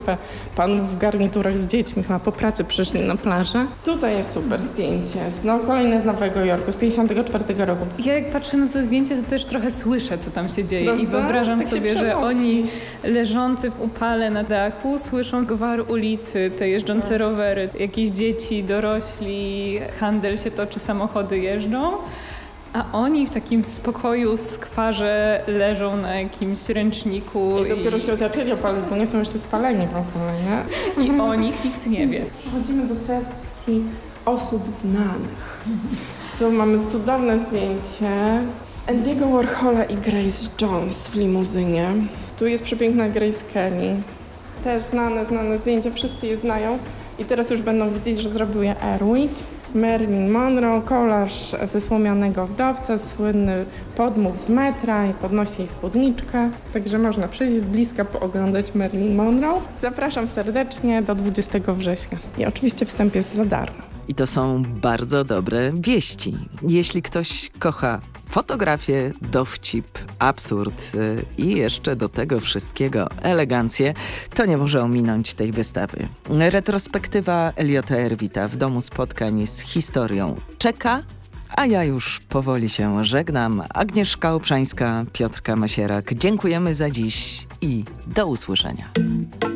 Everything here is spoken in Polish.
panów w garniturach z dziećmi, chyba po pracy przyszli na plażę. Tutaj jest super zdjęcie, kolejne z Nowego Jorku, z 54 roku. Ja jak patrzę na to zdjęcie, to też trochę słyszę, co tam się dzieje. Prawda? I wyobrażam Tak sobie, że przenosi. oni leżący w upale na dachu słyszą gwar ulicy, te jeżdżące rowery, jakieś dzieci, dorośli, handel się toczy, samochody jeżdżą. A oni w takim spokoju, w skwarze leżą na jakimś ręczniku. I dopiero się zaczęli opalać, bo nie są jeszcze spaleni w ogóle, nie? I o nich nikt nie wie. Przechodzimy do sekcji osób znanych. Tu mamy cudowne zdjęcie Andy'ego Warhola i Grace Jones w limuzynie. Tu jest przepiękna Grace Kelly. Też znane zdjęcie, wszyscy je znają. I teraz już będą widzieć, że zrobił je Airwick. Marilyn Monroe, kolarz ze Słomianego Wdowca, słynny podmuch z metra i podnosi jej spódniczkę. Także można przyjść z bliska pooglądać Marilyn Monroe. Zapraszam serdecznie do 20 września. I oczywiście wstęp jest za darmo. I to są bardzo dobre wieści. Jeśli ktoś kocha fotografię, dowcip, absurd i jeszcze do tego wszystkiego elegancję, to nie może ominąć tej wystawy. Retrospektywa Eliota Erwita w Domu Spotkań z historią czeka, a ja już powoli się żegnam. Agnieszka Obszańska, Piotrka Masierak. Dziękujemy za dziś i do usłyszenia.